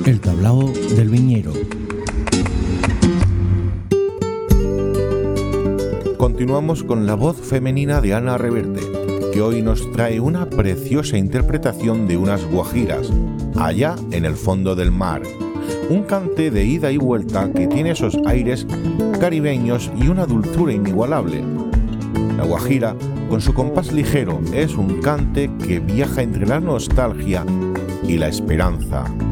El tablao del viñero. Continuamos con la voz femenina de Ana Reverte, que hoy nos trae una preciosa interpretación de unas guajiras, allá en el fondo del mar. Un cante de ida y vuelta que tiene esos aires caribeños y una dulzura inigualable. La guajira, con su compás ligero, es un cante que viaja entre la nostalgia y la esperanza.